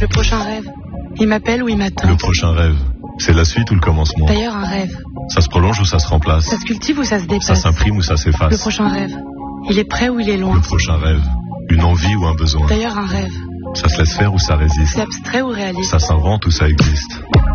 Le prochain rêve. Il m'appelle ou il m'attend. Le prochain rêve. C'est la suite ou le commencement? D'ailleurs, un rêve. Ça se prolonge ou ça se remplace? Ça se cultive ou ça se dépasse? Ça s'imprime ou ça Le s'efface? prochain rêve. Il est près ou il est loin? Le prochain rêve. Une envie ou un besoin? D'ailleurs, un rêve. Ça se laisse faire ou ça résiste? C'est abstrait ou réaliste? Ça s'invente ou ça existe?